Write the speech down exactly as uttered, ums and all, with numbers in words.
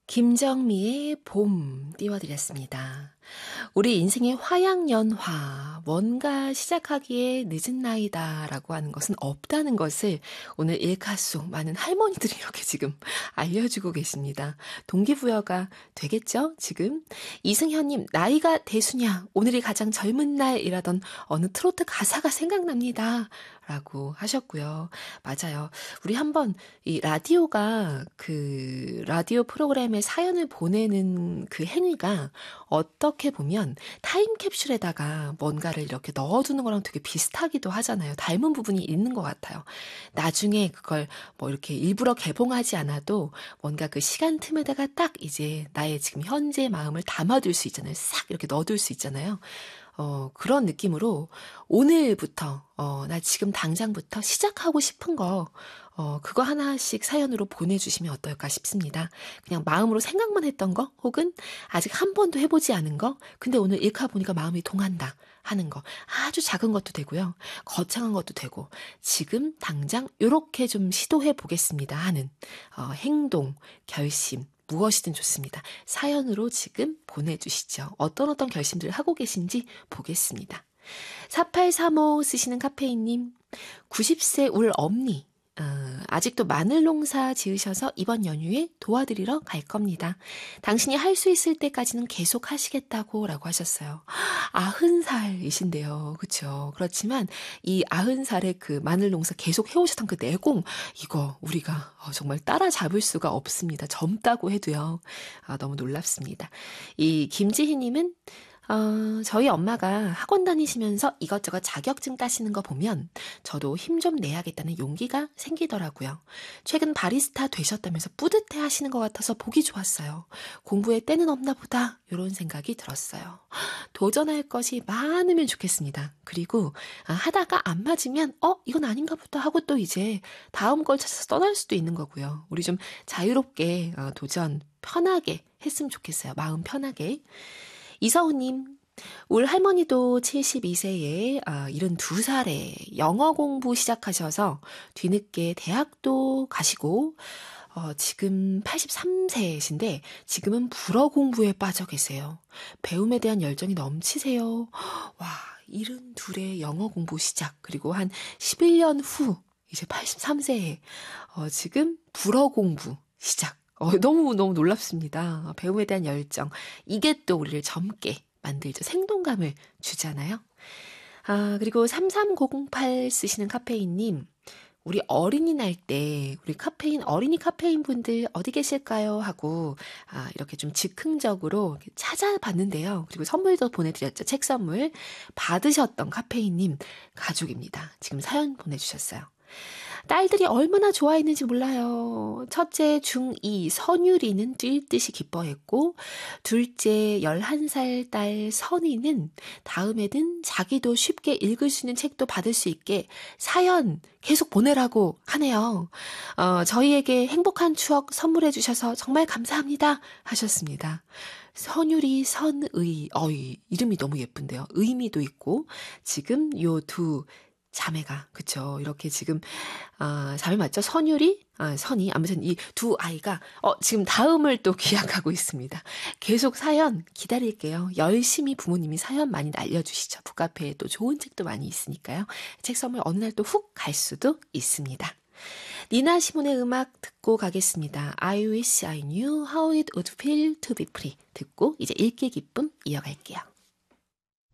김정미의 봄 띄워드렸습니다. 우리 인생의 화양연화, 뭔가 시작하기에 늦은 나이다 라고 하는 것은 없다는 것을 오늘 일카 속 많은 할머니들이 이렇게 지금 알려주고 계십니다. 동기부여가 되겠죠, 지금? 이승현님, 나이가 대수냐, 오늘이 가장 젊은 날이라던 어느 트로트 가사가 생각납니다. 라고 하셨고요. 맞아요. 우리 한번 이 라디오가 그 라디오 프로그램에 사연을 보내는 그 행위가 어떻게 보면 타임캡슐에다가 뭔가를 이렇게 넣어두는 거랑 되게 비슷하기도 하잖아요. 닮은 부분이 있는 것 같아요. 나중에 그걸 뭐 이렇게 일부러 개봉하지 않아도 뭔가 그 시간 틈에다가 딱 이제 나의 지금 현재의 마음을 담아둘 수 있잖아요. 싹 이렇게 넣어둘 수 있잖아요. 어, 그런 느낌으로 오늘부터, 어, 나 지금 당장부터 시작하고 싶은 거, 어, 그거 하나씩 사연으로 보내주시면 어떨까 싶습니다. 그냥 마음으로 생각만 했던 거, 혹은 아직 한 번도 해보지 않은 거, 근데 오늘 일카 보니까 마음이 동한다 하는 거, 아주 작은 것도 되고요. 거창한 것도 되고, 지금 당장 요렇게 좀 시도해 보겠습니다 하는, 어, 행동, 결심, 무엇이든 좋습니다. 사연으로 지금 보내주시죠. 어떤 어떤 결심들을 하고 계신지 보겠습니다. 사팔삼오 쓰시는 카페인님, 구십 세 울 엄니, 어, 아직도 마늘 농사 지으셔서 이번 연휴에 도와드리러 갈 겁니다. 당신이 할 수 있을 때까지는 계속 하시겠다고 라고 하셨어요. 아흔 살이신데요. 그렇죠. 그렇지만 이 아흔 살의 그 마늘 농사 계속 해오셨던 그 내공, 이거 우리가 정말 따라잡을 수가 없습니다. 젊다고 해도요. 아, 너무 놀랍습니다. 이 김지희님은 어, 저희 엄마가 학원 다니시면서 이것저것 자격증 따시는 거 보면 저도 힘 좀 내야겠다는 용기가 생기더라고요. 최근 바리스타 되셨다면서 뿌듯해 하시는 것 같아서 보기 좋았어요. 공부에 때는 없나 보다 이런 생각이 들었어요. 도전할 것이 많으면 좋겠습니다. 그리고 아, 하다가 안 맞으면 어? 이건 아닌가 보다 하고 또 이제 다음 걸 찾아서 떠날 수도 있는 거고요. 우리 좀 자유롭게 어, 도전 편하게 했으면 좋겠어요. 마음 편하게. 이서우님, 올 할머니도 칠십이 세에 아, 칠십이 살에 영어 공부 시작하셔서 뒤늦게 대학도 가시고 어, 지금 팔십삼 세이신데 지금은 불어 공부에 빠져 계세요. 배움에 대한 열정이 넘치세요. 와, 칠십이에 영어 공부 시작, 그리고 한 십일 년 후 이제 팔십삼 세에 어, 지금 불어 공부 시작. 어, 너무너무 놀랍습니다. 배움에 대한 열정. 이게 또 우리를 젊게 만들죠. 생동감을 주잖아요. 아, 그리고 삼삼공팔 쓰시는 카페인님. 우리 어린이날 때 우리 카페인, 어린이 카페인 분들 어디 계실까요? 하고 아, 이렇게 좀 즉흥적으로 찾아봤는데요. 그리고 선물도 보내드렸죠. 책 선물. 받으셨던 카페인님 가족입니다. 지금 사연 보내주셨어요. 딸들이 얼마나 좋아했는지 몰라요. 첫째 중이 선유리는 뛸 듯이 기뻐했고, 둘째 열한 살 딸 선이는 다음에는 자기도 쉽게 읽을 수 있는 책도 받을 수 있게 사연 계속 보내라고 하네요. 어, 저희에게 행복한 추억 선물해 주셔서 정말 감사합니다 하셨습니다. 선유리, 선의, 어이, 이름이 너무 예쁜데요. 의미도 있고, 지금 요 두 자매가, 그쵸. 이렇게 지금, 아, 자매 맞죠? 선율이? 아, 선이. 아무튼 이 두 아이가, 어, 지금 다음을 또 기약하고 있습니다. 계속 사연 기다릴게요. 열심히 부모님이 사연 많이 날려주시죠. 북카페에 또 좋은 책도 많이 있으니까요. 책 선물 어느 날 또 훅 갈 수도 있습니다. 니나 시몬의 음악 듣고 가겠습니다. I wish I knew how it would feel to be free. 듣고 이제 읽기 기쁨 이어갈게요.